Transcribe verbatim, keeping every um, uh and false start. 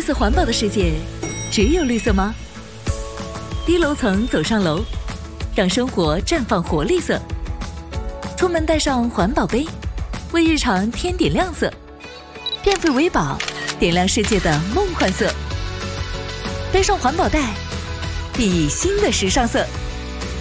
色环保的世界，只有绿色吗？低楼层走上楼，让生活绽放活力色。出门带上环保杯，为日常添点亮色。变废为宝，点亮世界的梦幻色。背上环保袋，熠熠新的时尚色。